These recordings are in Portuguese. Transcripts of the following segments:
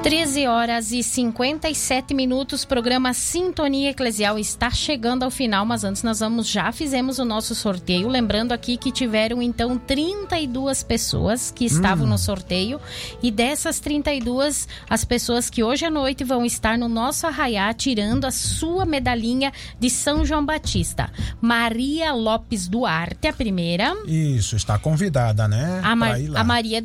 13h57, programa Sintonia Eclesial está chegando ao final, mas antes já fizemos o nosso sorteio, lembrando aqui que tiveram então 32 pessoas que estavam no sorteio, e dessas 32, as pessoas que hoje à noite vão estar no nosso arraiá tirando a sua medalhinha de São João Batista. Maria Lopes Duarte, a primeira. Isso, está convidada, né? A Maria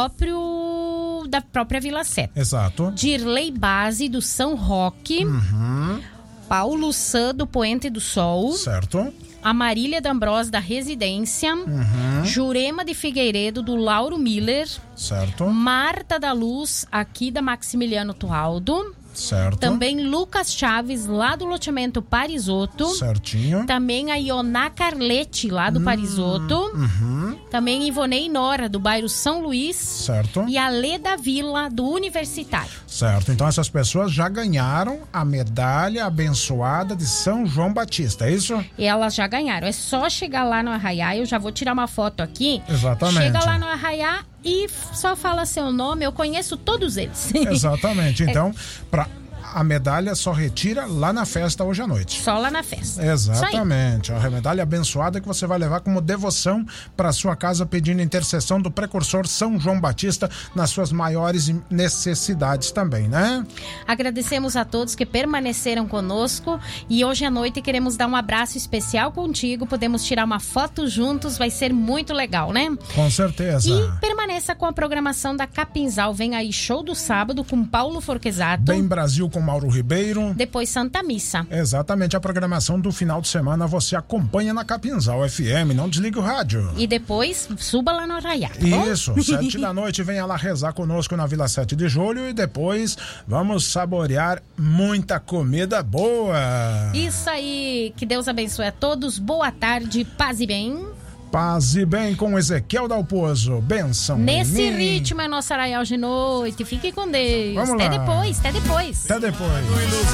da própria Vila Seta. Exato. Dirley Base, do São Roque. Paulo Sã, do Poente do Sol. Certo. A Marília D'Ambrós, da Residência. Jurema de Figueiredo, do Lauro Miller. Certo. Marta da Luz, aqui da Maximiliano Tualdo. Certo. Também Lucas Chaves, lá do loteamento Parisotto. Certinho. Também a Ioná Carletti, lá do Parisotto. Também Ivonei Nora, do bairro São Luís. Certo. E a Leda Vila, do Universitário. Certo. Então essas pessoas já ganharam a medalha abençoada de São João Batista, é isso? Elas já ganharam. É só chegar lá no arraiá. Eu já vou tirar uma foto aqui. Exatamente. Chega lá no arraiá e só fala seu nome. Eu conheço todos eles. Exatamente. Então, a medalha só retira lá na festa hoje à noite. Só lá na festa. Exatamente. A medalha abençoada que você vai levar como devoção para sua casa, pedindo intercessão do precursor São João Batista nas suas maiores necessidades também, né? Agradecemos a todos que permaneceram conosco, e hoje à noite queremos dar um abraço especial contigo. Podemos tirar uma foto juntos, vai ser muito legal, né? Com certeza. E permaneça com a programação da Capinzal. Vem aí show do sábado com Paulo Forquesato. Bem Brasil com Mauro Ribeiro. Depois Santa Missa. Exatamente, a programação do final de semana você acompanha na Capinzal FM, não desligue o rádio. E depois suba lá no arraiá, tá bom? Isso, 7 da noite, venha lá rezar conosco na Vila 7 de Julho, e depois vamos saborear muita comida boa. Isso aí, que Deus abençoe a todos, boa tarde, paz e bem. Paz e bem com Ezequiel Dalpozo, benção. Nesse ritmo é nosso arraial de noite, fique com Deus. Vamos até lá. depois. Até depois.